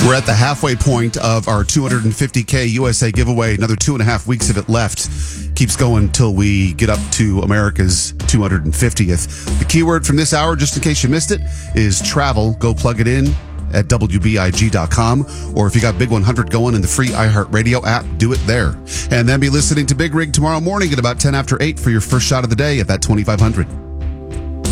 We're at the halfway point of our 250K USA giveaway. Another 2.5 weeks of it left. Keeps going till we get up to America's 250th. The keyword from this hour, just in case you missed it, is travel. Go plug it in at WBIG.com. Or if you got Big 100 going in the free iHeartRadio app, do it there. And then be listening to Big Rig tomorrow morning at about 10 after 8 for your first shot of the day at that 2500.